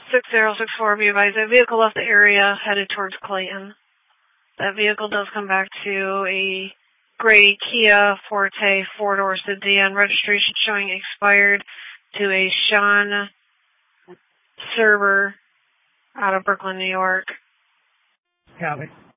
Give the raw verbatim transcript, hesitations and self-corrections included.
six zero six four, be advised that vehicle left the area headed towards Clayton. That vehicle does come back to a gray Kia Forte four-door sedan, registration showing expired, to a Sean Serber out of Brooklyn, New York. Copy.